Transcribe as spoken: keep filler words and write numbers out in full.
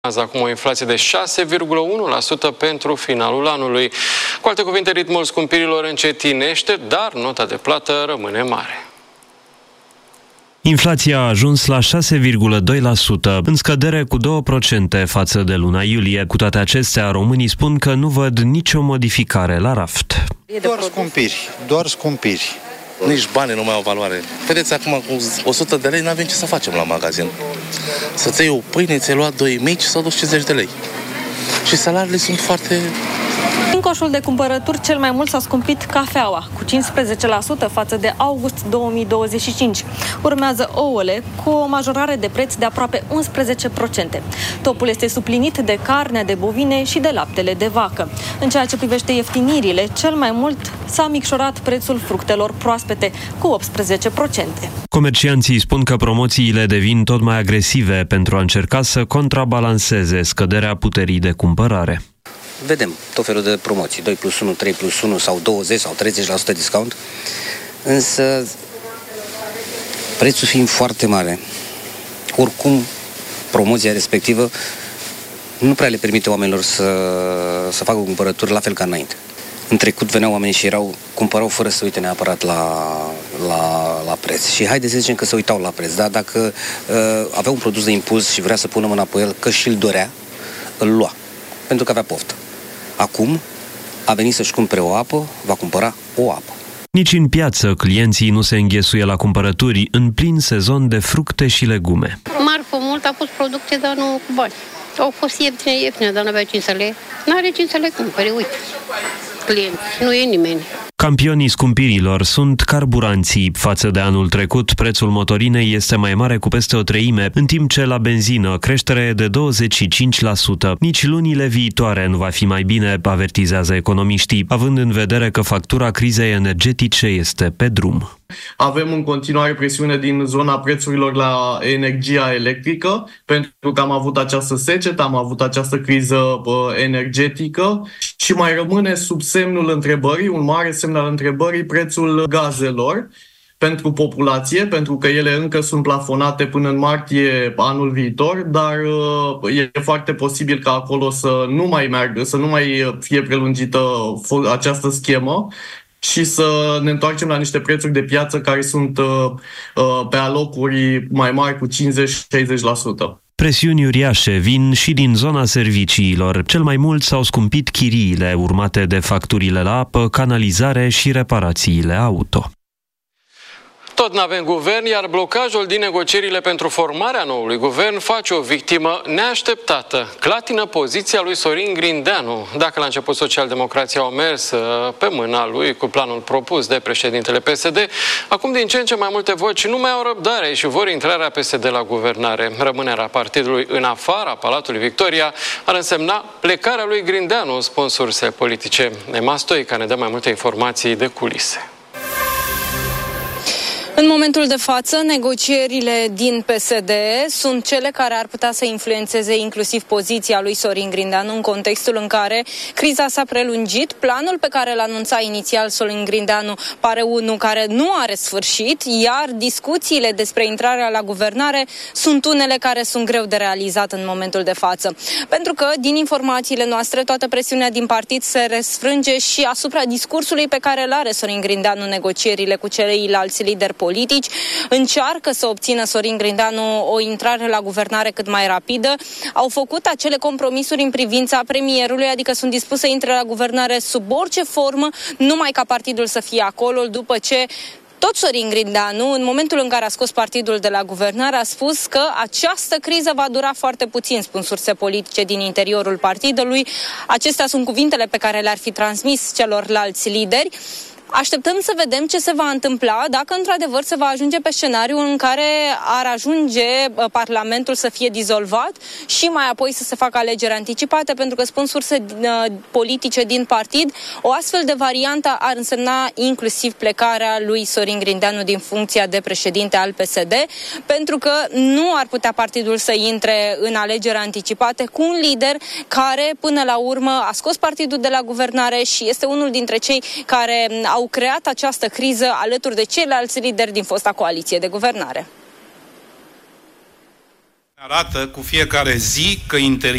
Acum o inflație de șase virgulă unu la sută pentru finalul anului. Cu alte cuvinte, ritmul scumpirilor încetinește, dar nota de plată rămâne mare. Inflația a ajuns la șase virgulă doi la sută, în scădere cu două la sută față de luna iulie. Cu toate acestea, românii spun că nu văd nicio modificare la raft. Doar scumpiri, doar scumpiri. Nici banii nu mai au valoare. Vedeți, acum cu o sută de lei n-avem ce să facem la magazin. Să-ți iei o pâine, ți-ai luat doi mici sau douăzeci de lei. Și salariile sunt foarte... În coșul de cumpărături, cel mai mult s-a scumpit cafeaua, cu cincisprezece la sută față de august două mii douăzeci și cinci. Urmează ouăle, cu o majorare de preț de aproape unsprezece la sută. Topul este suplinit de carnea de bovine și de laptele de vacă. În ceea ce privește ieftinirile, cel mai mult s-a micșorat prețul fructelor proaspete, cu optsprezece la sută. Comercianții spun că promoțiile devin tot mai agresive pentru a încerca să contrabalanceze scăderea puterii de cumpărare. Vedem tot felul de promoții, doi plus unu, trei plus unu sau douăzeci sau treizeci la sută discount, însă prețul fiind foarte mare, oricum promoția respectivă nu prea le permite oamenilor să, să facă cumpărături la fel ca înainte. În trecut veneau oamenii și erau, cumpărau fără să uite neapărat la, la, la preț. Și haideți să zicem că se uitau la preț, dar dacă uh, avea un produs de impuls și vrea să pună mâna pe el, că și-l dorea, îl lua, pentru că avea poftă. Acum a venit să-și cumpere o apă, va cumpăra o apă. Nici în piață clienții nu se înghesuie la cumpărături în plin sezon de fructe și legume. Marfă mult, a fost producție, dar nu cu bani. Au fost ieftine, ieftine, dar nu avea cine să le... N-are cine să le cumpere, uite. Clienți, nu e nimeni. Campionii scumpirilor sunt carburanții. Față de anul trecut, prețul motorinei este mai mare cu peste o treime, în timp ce la benzină creștere de douăzeci și cinci la sută. Nici lunile viitoare nu va fi mai bine, avertizează economiștii, având în vedere că factura crizei energetice este pe drum. Avem în continuare presiune din zona prețurilor la energia electrică, pentru că am avut această secetă, am avut această criză uh, energetică și mai rămâne sub semnul întrebării, un mare semn al întrebării, prețul gazelor pentru populație, pentru că ele încă sunt plafonate până în martie anul viitor, dar uh, e foarte posibil ca acolo să nu mai meargă, să nu mai fie prelungită această schemă și să ne întoarcem la niște prețuri de piață care sunt uh, uh, pe alocuri mai mari cu cincizeci la șaizeci la sută. Presiuni uriașe vin și din zona serviciilor. Cel mai mult s-au scumpit chiriile, urmate de facturile la apă, canalizare și reparațiile auto. Tot n-avem guvern, iar blocajul din negocierile pentru formarea noului guvern face o victimă neașteptată. Clatină poziția lui Sorin Grindeanu. Dacă la început socialdemocrația au mers pe mâna lui cu planul propus de președintele P S D, acum din ce în ce mai multe voci nu mai au răbdare și vor intrarea P S D la guvernare. Rămânerea partidului în afara Palatului Victoria ar însemna plecarea lui Grindeanu, spun surse politice. Emma Stoica ne dă mai multe informații de culise. În momentul de față, negocierile din P S D sunt cele care ar putea să influențeze inclusiv poziția lui Sorin Grindeanu în contextul în care criza s-a prelungit. Planul pe care l-a anunțat inițial Sorin Grindeanu pare unul care nu are sfârșit, iar discuțiile despre intrarea la guvernare sunt unele care sunt greu de realizat în momentul de față. Pentru că, din informațiile noastre, toată presiunea din partid se răsfrânge și asupra discursului pe care îl are Sorin Grindeanu în negocierile cu ceilalți lideri politici. Încearcă să obțină Sorin Grindeanu o intrare la guvernare cât mai rapidă. Au făcut acele compromisuri în privința premierului, adică sunt dispus să intre la guvernare sub orice formă, numai ca partidul să fie acolo, după ce tot Sorin Grindeanu, în momentul în care a scos partidul de la guvernare, a spus că această criză va dura foarte puțin, spun surse politice din interiorul partidului. Acestea sunt cuvintele pe care le-ar fi transmis celorlalți lideri. Așteptăm să vedem ce se va întâmpla, dacă într-adevăr se va ajunge pe scenariul în care ar ajunge Parlamentul să fie dizolvat și mai apoi să se facă alegeri anticipate, pentru că spun surse politice din partid, o astfel de variantă ar însemna inclusiv plecarea lui Sorin Grindeanu din funcția de președinte al P S D, pentru că nu ar putea partidul să intre în alegeri anticipate cu un lider care până la urmă a scos partidul de la guvernare și este unul dintre cei care au au creat această criză alături de ceilalți lideri din fosta coaliție de guvernare. Arată cu fiecare zi că interiorul